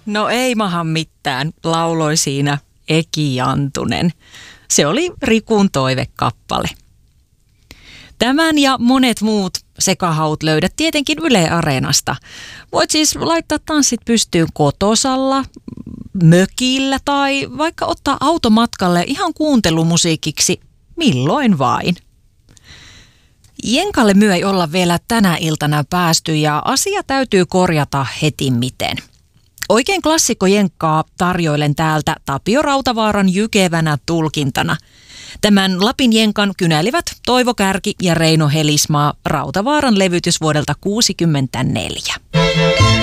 No ei maha mitään, lauloi siinä Eki Jantunen. Se oli Rikun toivekappale. Tämän ja monet muut sekahaut löydät tietenkin Yle Areenasta. Voit siis laittaa tanssit pystyyn kotosalla, mökillä tai vaikka ottaa automatkalle ihan kuuntelumusiikiksi milloin vain. Jenkalle myö ei olla vielä tänä iltana päästy ja asia täytyy korjata heti miten. Oikein klassikko jenkkaa tarjoilen täältä Tapio Rautavaaran jykevänä tulkintana. Tämän Lapin jenkan kynälivät Toivo Kärki ja Reino Helismaa, Rautavaaran levytys vuodelta 1964.